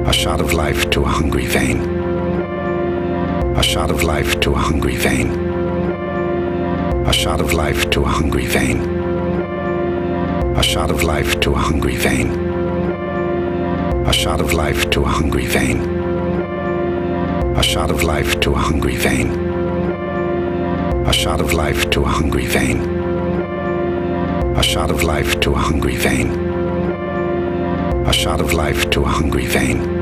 A shot of life to a hungry vein. A shot of life to a hungry vein. A shot of life to a hungry vein. A shot of life to a hungry vein. A shot of life to a hungry vein. A shot of life to a hungry vein. A shot of life to a hungry vein. A shot of life to a hungry vein. A shot of life to a hungry vein.